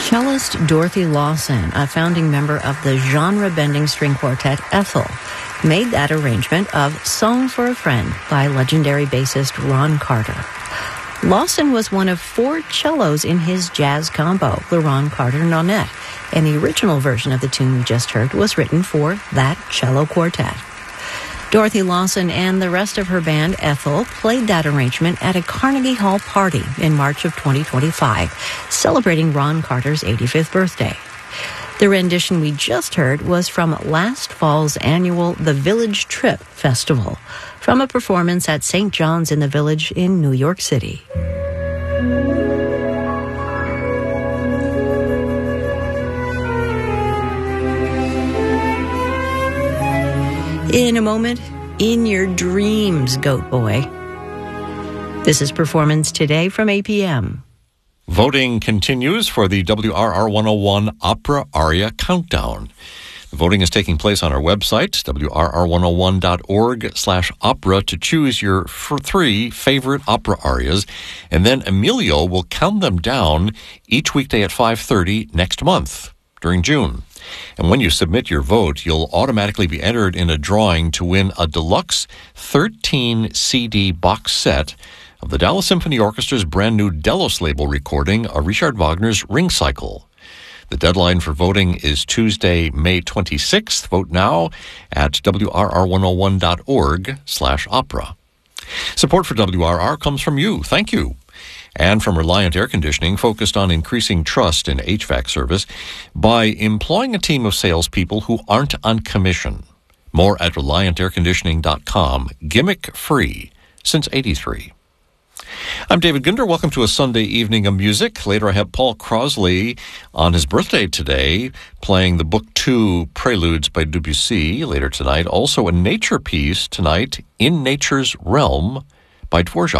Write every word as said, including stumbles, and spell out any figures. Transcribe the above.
Cellist Dorothy Lawson, a founding member of the genre-bending string quartet Ethel, made that arrangement of Song for a Friend by legendary bassist Ron Carter. Lawson was one of four cellos in his jazz combo, the Ron Carter Nonet, and the original version of the tune we just heard was written for that cello quartet. Dorothy Lawson and the rest of her band, Ethel, played that arrangement at a Carnegie Hall party in March of twenty twenty-five, celebrating Ron Carter's eighty-fifth birthday. The rendition we just heard was from last fall's annual The Village Trip Festival, from a performance at Saint John's in the Village in New York City. In a moment, in your dreams, Goat Boy. This is Performance Today from A P M. Voting continues for the W R R one oh one Opera Aria Countdown. The voting is taking place on our website, W R R one oh one dot org slash opera, to choose your f- three favorite opera arias, and then Emilio will count them down each weekday at five thirty next month during June. And when you submit your vote, you'll automatically be entered in a drawing to win a deluxe thirteen C D box set of the Dallas Symphony Orchestra's brand new Delos label recording of Richard Wagner's Ring Cycle. The deadline for voting is Tuesday, May twenty-sixth. Vote now at W R R one oh one dot org slash opera. Support for W R R comes from you. Thank you. And from Reliant Air Conditioning, focused on increasing trust in H V A C service by employing a team of salespeople who aren't on commission. More at reliant air conditioning dot com. Gimmick free since eighty-three. I'm David Gunder. Welcome to a Sunday evening of music. Later I have Paul Crosley on his birthday today, playing the Book Two Preludes by Debussy later tonight. Also a nature piece tonight, In Nature's Realm by Dvorak.